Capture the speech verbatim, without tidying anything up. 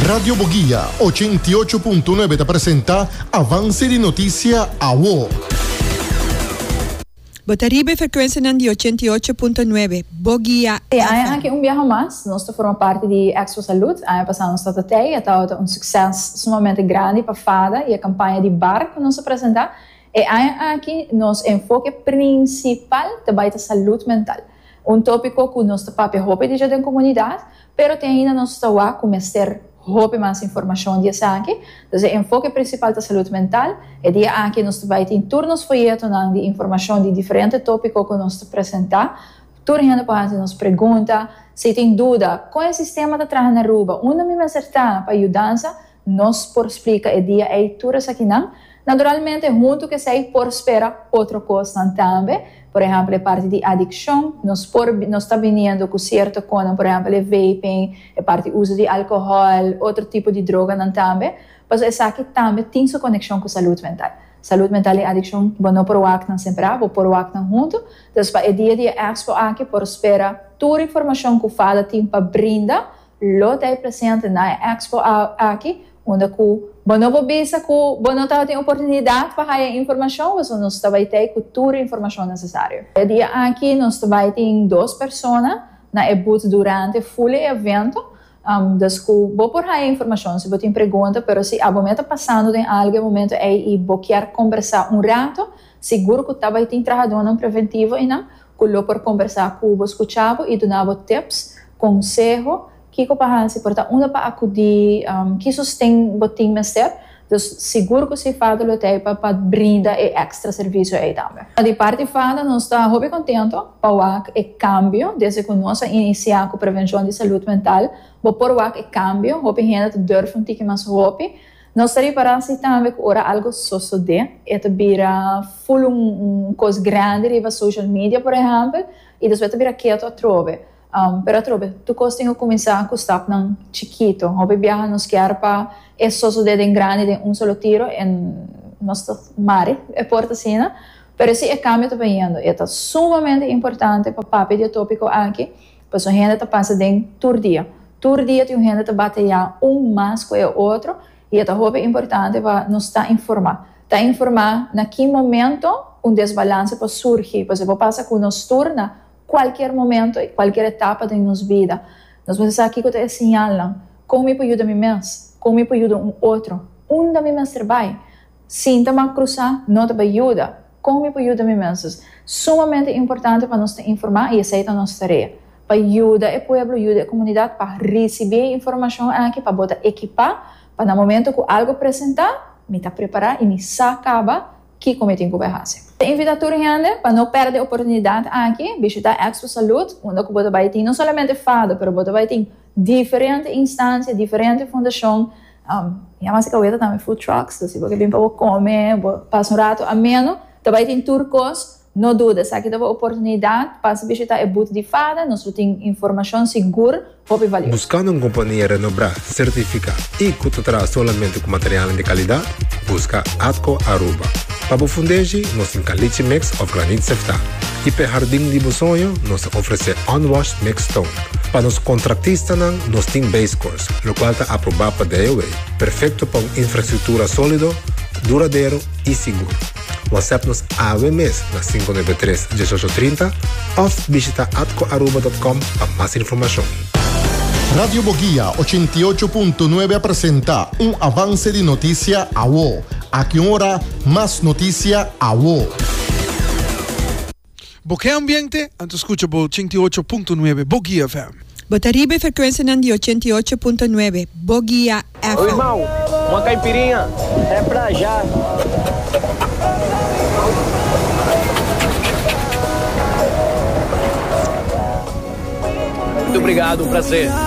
Radio Boguía ochenta y ocho punto nueve te presenta Avance de Noticia A W O. Botaribe frequência de ochenta e oito ponto nove, Boguía. E aí aqui um viajo mais, nós formamos parte de Expo Saúde, aí passamos a até, está um sucesso sumamente grande para fada e a campanha de barco nos apresentar. E aí aqui nosso enfoque principal também é saúde mental. Um tópico que nós papel roupa de da comunidade, pero tem ainda nós está como ter roupa mais informação de aqui. Então, o enfoque principal da saúde mental é de aqui nós vai ter turnos folhetos de informação de diferentes tópicos que nós apresentar. Toda gente pode nos pergunta se tem dúvida com o sistema da trabalho na rua, uma mesma certeza para ajudança, nós por explica e dia é tudo aqui não. Naturalmente, junto que sei por esperar outra coisa também. Por exemplo, a parte de adicção, nós por nós está vindo com certo coisa, por exemplo, o vaping, a parte do uso de álcool, outro tipo de droga também. Mas essa aqui também tem sua conexão com a saúde mental. Saúde mental e adicção, vou não provar que não sempre, vou provar que não junto. Então, para o dia de expo aqui, por esperar toda a informação que o fala tem para brindar, lote é presente na expo aqui, onde que não vou pensar que não tem oportunidade para a informação, mas nós também temos toda a informação necessária. O dia aqui nós também temos duas pessoas na booth durante o full evento, um, das que vou por a informação, se você tem pergunta, mas se a momento passando tem algo, momento é e vou querer conversar um rato, seguro que também tem trabalhado um preventivo e não, que eu por conversar com o escutado e dar tips, conselho, que para se portar uma para acudir, um, que sustém botim mestre, então seguro que se faz o tempo para brindar e extra serviço aí também. De parte fada nós está muito contente para o cambio desde que nós iniciamos com prevenção de saúde mental, vou por o cambio, hope gente durf um tique mais hope. Nós estamos para se também que ora algo sucede, é vira full um, um coisa grande riva social media por exemplo, e depois vira quieto a trove. Um, pero trobe, tu costinho começar a custar nang chiquito, hope viaja nos quer para é só suceder em grande de um solo tiro em nosso mare, é porta sina, pero se é cambio também indo, é sumamente importante para papo de tópico aqui, pois a gente está passando em tur dia, tur dia tem gente está batalhando um mais com o outro, e é hope importante para nos estar informar, tá informar na que momento um desbalance pode surgir, pois eu passa com nos turna qualquer momento, qualquer etapa da nossa vida. Nós vamos estar aqui que te assenalam como me pode ajudar a mim mesmo, como me pode ajudar um outro, um da minha trabalho. Sinta me cruzar, não te ajuda, como me pode ajudar a mim mesmo. Sumamente importante para nós te informar e aceitar a nossa tarefa. Para ajudar o povo, ajudar a comunidade para receber informação aqui, para botar equipar, para no momento que algo apresentar, me está preparar e me sacaba que comete em conversa. Invita a toda gente para não perder a oportunidade aqui, visitar a Expo Saúde, onde você vai ter não somente fada, mas você vai ter diferentes instâncias, diferentes fundações, um, e a mais que eu também food trucks, se você vem para comer, passa um rato ameno, também tem turcos, não duda, se aqui tem a oportunidade para visitar a booth de fada, nós temos informação segura, e valiosa. Buscando uma companhia renombrada, certificada e que te traz somente com material de qualidade, busca Atco Aruba. Para o fundejo, nós temos caliche mix of granite sefta. E para o jardim de sonho, nós oferecemos unwashed mix stone. Para os contratistas, nós temos base course, o qual está aprovado para D O A. Perfeito para uma infraestrutura sólida, duradouro e seguro. WhatsApp-nos A W M S na cinco nove três, um oito três zero ou visita atco aruba ponto com para mais informação. Radio Boguía ochenta y ocho punto nueve presenta un avance de noticia A W O. A que hora más noticia A W O. Boquea Ambiente, antes escucha por ochenta y ocho punto nueve Boguía F M. Botaribe frequência de ochenta e oito ponto nove, Boguía F M. Ô irmão, uma caipirinha é pra já. Muito obrigado, um prazer.